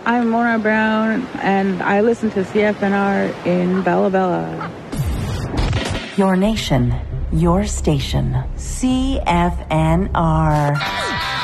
I'm Mona Brown, and I listen to CFNR in Bella Bella. Your nation, your station. CFNR.